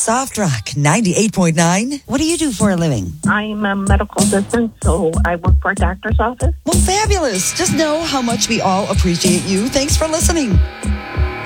Soft Rock 98.9. What do you do for a living? I'm a medical assistant, so I work for a doctor's office. Well, fabulous. Just know how much we all appreciate you. Thanks for listening.